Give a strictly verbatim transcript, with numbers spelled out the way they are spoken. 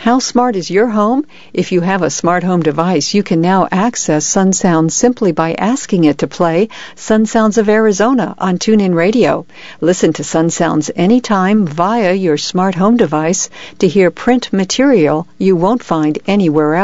How smart is your home? If you have a smart home device, you can now access Sun Sounds simply by asking it to play Sun Sounds of Arizona on TuneIn Radio. Listen to Sun Sounds anytime via your smart home device to hear print material you won't find anywhere else.